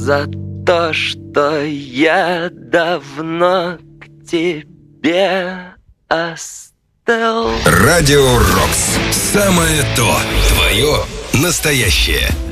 за то, что я давно к тебе остыл. Радио Рокс. Самое то. Твое настоящее.